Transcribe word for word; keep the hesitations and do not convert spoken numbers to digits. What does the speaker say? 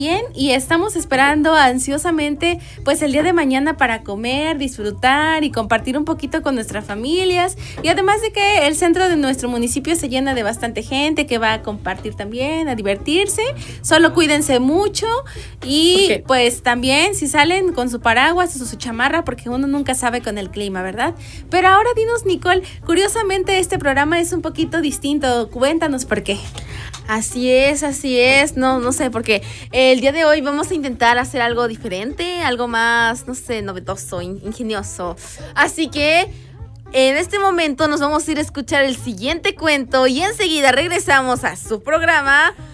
Bien, y estamos esperando ansiosamente pues el día de mañana para comer, disfrutar y compartir un poquito con nuestras familias, y además de que el centro de nuestro municipio se llena de bastante gente que va a compartir también, a divertirse. Solo cuídense mucho y okay. Pues también si salen con su paraguas o su chamarra, porque uno nunca sabe con el clima, ¿verdad? Pero ahora dinos, Nicole, curiosamente este programa es un poquito distinto, cuéntanos por qué. Así es, así es, no, no sé, porque el día de hoy vamos a intentar hacer algo diferente, algo más, no sé, novedoso, ingenioso. Así que en este momento nos vamos a ir a escuchar el siguiente cuento y enseguida regresamos a su programa